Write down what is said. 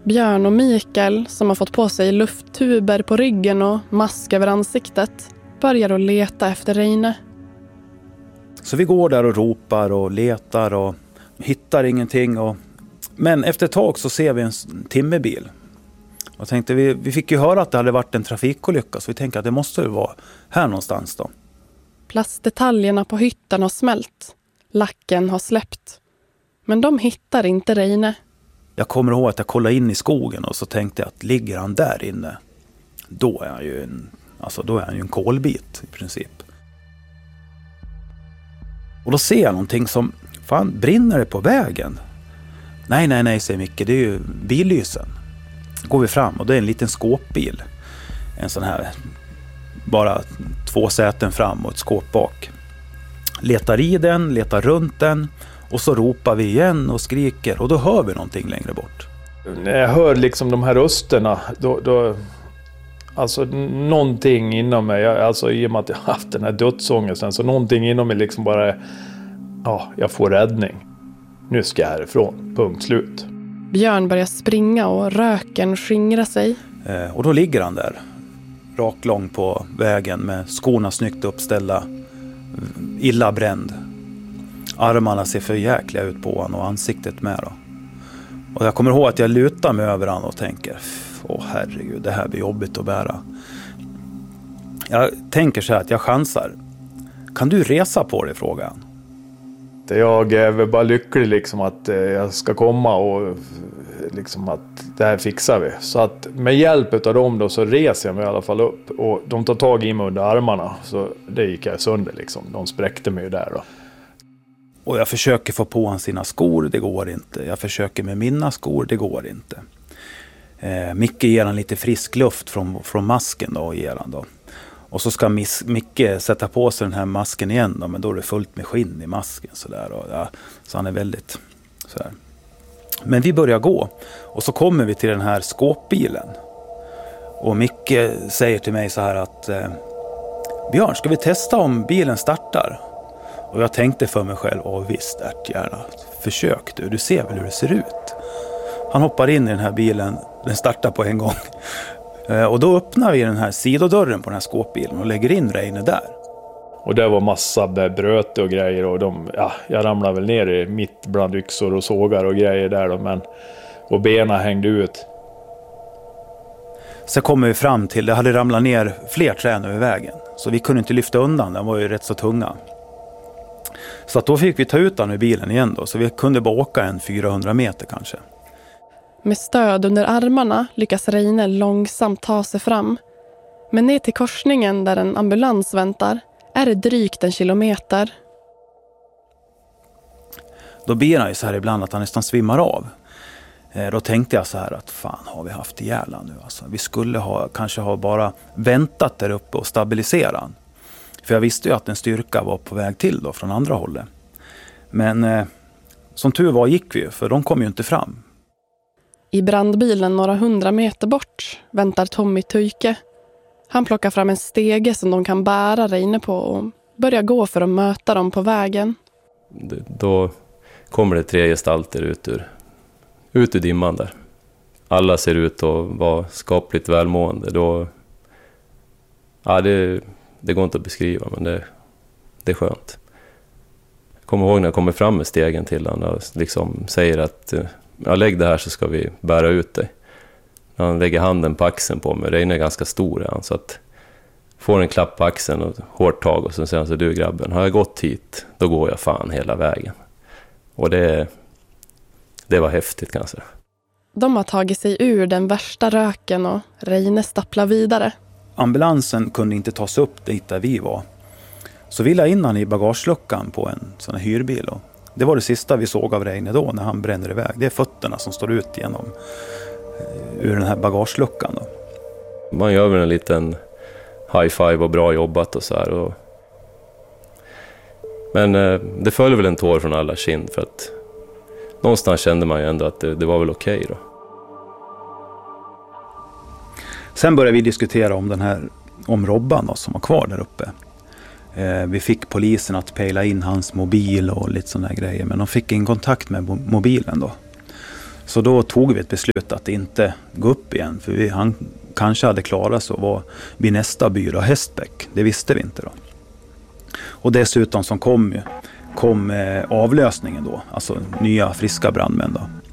Björn och Mikael, som har fått på sig lufttuber på ryggen och mask över ansiktet, börjar att leta efter Reine. Så vi går där och ropar och letar och hittar ingenting. Men efter ett tag så ser vi en timmerbil. Och tänkte, vi fick ju höra att det hade varit en trafikolycka, så vi tänkte att det måste ju vara här någonstans då. Plastdetaljerna på hytten har smält. Lacken har släppt. Men de hittar inte Reine. Jag kommer ihåg att jag kollade in i skogen och så tänkte jag att ligger han där inne, då är han ju en kolbit i princip. Och då ser jag någonting som, fan, brinner det på vägen? Nej, säger Micke, det är ju billysen. Går vi fram och det är en liten skåpbil. En sån här, bara 2 säten fram och ett skåp bak. Letar i den, letar runt den och så ropar vi igen och skriker och då hör vi någonting längre bort. När jag hör liksom de här rösterna, då alltså någonting inom mig, alltså i och med att jag haft den här dödsångesten, så någonting inom mig liksom bara, ja, jag får räddning. Nu ska jag härifrån, punkt slut. Björn börjar springa och röken skingrar sig. Och då ligger han där, raklång på vägen med skorna snyggt uppställda, illa bränd. Armarna ser för jäkliga ut på honom och ansiktet med då. Och jag kommer ihåg att jag lutar mig över honom och tänker, herregud, det här blir jobbigt att bära. Jag tänker så här att jag chansar. Kan du resa på dig, frågan? Jag är väl bara lycklig liksom att jag ska komma och liksom att det här fixar vi. Så att med hjälp av dem då så reser jag mig i alla fall upp. Och de tar tag i mig under armarna, så det gick jag sönder liksom. De spräckte mig där då. Och jag försöker få på han sina skor, det går inte. Jag försöker med mina skor, det går inte. Micke ger han lite frisk luft från masken då, ger han då. Och så ska Micke sätta på sig den här masken igen då, men då är det fullt med skinn i masken sådär. Ja, så han är väldigt sådär. Men vi börjar gå och så kommer vi till den här skåpbilen. Och Micke säger till mig så här att Björn, ska vi testa om bilen startar? Och jag tänkte för mig själv, visst, gärna. Försök du ser väl hur det ser ut. Han hoppar in i den här bilen, den startar på en gång. Och då öppnar vi den här sidodörren på den här skåpbilen och lägger in Reine där. Och det var massa bröte och grejer och jag ramlade väl ner mitt bland yxor och sågar och grejer där då, och benen hängde ut. Så kommer vi fram till, det hade ramlat ner fler träd över vägen. Så vi kunde inte lyfta undan, den var ju rätt så tunga. Så att då fick vi ta ut den ur bilen igen då, så vi kunde bara åka 400 meter kanske. Med stöd under armarna lyckas Reine långsamt ta sig fram. Men ner till korsningen där en ambulans väntar är det drygt 1 kilometer. Då blir han ju så här ibland att han nästan svimmar av. Då tänkte jag så här att fan, har vi haft ihjäl han nu alltså. Vi skulle kanske ha bara väntat där uppe och stabilisera han. För jag visste ju att en styrka var på väg till då från andra hållet. Men som tur var gick vi ju, för de kom ju inte fram. I brandbilen några 100 meter bort väntar Tommy Tujke. Han plockar fram en stege som de kan bära Reine på och börjar gå för att möta dem på vägen. Då kommer det 3 gestalter ut ur dimman där. Alla ser ut att vara skapligt välmående. Det går inte att beskriva, men det är skönt. Jag kommer ihåg när jag kommer fram med stegen till honom och liksom säger att lägg det här så ska vi bära ut dig. När han lägger handen på axeln på mig, Reine är ganska stor så att får en klapp på axeln och hårt tag och så säger han så, du grabben, har jag gått hit, då går jag fan hela vägen. Och det var häftigt kanske. De har tagit sig ur den värsta röken och Reine stapplar vidare. Ambulansen kunde inte tas upp dit där vi var. Så vi la in han i bagageluckan på en sån här hyrbil. Och det var det sista vi såg av Reine då när han bränner iväg. Det är fötterna som står ut genom ur den här bagageluckan då. Man gör väl en liten high five och bra jobbat och så här. Men det föll väl en tår från alla kind för att någonstans kände man ju ändå att det var väl okej då. Sen började vi diskutera om Robban då, som var kvar där uppe. Vi fick polisen att pejla in hans mobil och lite sådana grejer. Men de fick in kontakt med mobilen då. Så då tog vi ett beslut att inte gå upp igen. För han kanske hade klarat sig och var vid nästa by då, Hästbäck. Det visste vi inte då. Och dessutom som kom avlösningen då. Alltså nya friska brandmän då.